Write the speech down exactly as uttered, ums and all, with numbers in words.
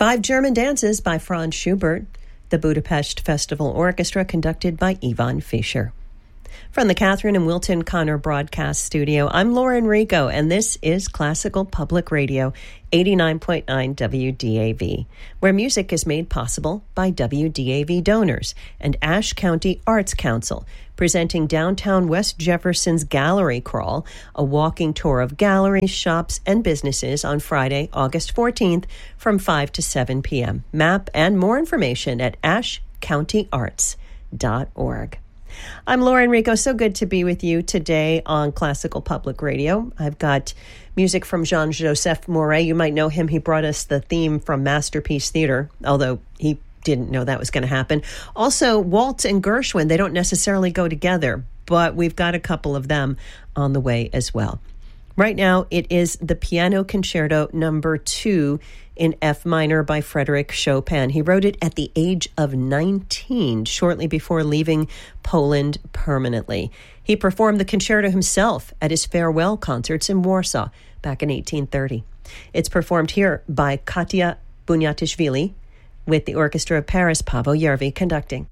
Five German Dances by Franz Schubert. The Budapest Festival Orchestra conducted by Ivan Fischer. From the Catherine and Wilton Connor Broadcast Studio, I'm Lauren Rico, and this is Classical Public Radio, eighty-nine point nine W D A V, where music is made possible by W D A V donors and Ashe County Arts Council, presenting downtown West Jefferson's Gallery Crawl, a walking tour of galleries, shops, and businesses on Friday, August fourteenth from five to seven p.m. Map and more information at ashe county arts dot org. I'm Lauren Rico. So good to be with you today on Classical Public Radio. I've got music from Jean-Joseph Moret. You might know him. He brought us the theme from Masterpiece Theater, although he didn't know that was going to happen. Also, Waltz and Gershwin, they don't necessarily go together, but we've got a couple of them on the way as well. Right now, it is the Piano Concerto number two in F minor by Frédéric Chopin. He wrote it at the age of nineteen, shortly before leaving Poland permanently. He performed the concerto himself at his farewell concerts in Warsaw back in eighteen thirty. It's performed here by Katia Bunyatishvili with the Orchestra of Paris, Paavo Järvi conducting.